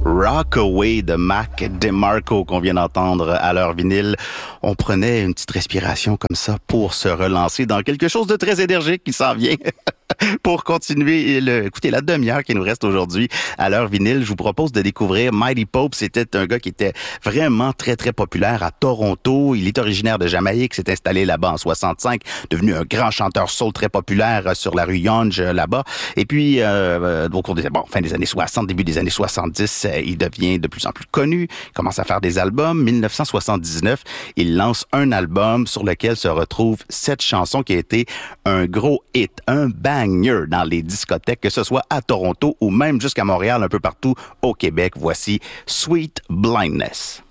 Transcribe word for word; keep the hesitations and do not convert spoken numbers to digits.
Rockaway de Mac DeMarco qu'on vient d'entendre à l'heure vinyle. On prenait une petite respiration comme ça pour se relancer dans quelque chose de très énergique qui s'en vient. Pour continuer, le, écoutez, la demi-heure qui nous reste aujourd'hui à l'heure vinyle, je vous propose de découvrir Mighty Pope. C'était un gars qui était vraiment très, très populaire à Toronto. Il est originaire de Jamaïque, s'est installé là-bas en soixante-cinq, devenu un grand chanteur soul très populaire sur la rue Yonge là-bas. Et puis, euh, au cours des bon, fin des années soixante, début des années soixante-dix, il devient de plus en plus connu. Il commence à faire des albums. dix-neuf cent soixante-dix-neuf, il lance un album sur lequel se retrouve cette chanson qui a été un gros hit, un banger dans les discothèques, que ce soit à Toronto ou même jusqu'à Montréal, un peu partout au Québec. Voici Sweet Blindness.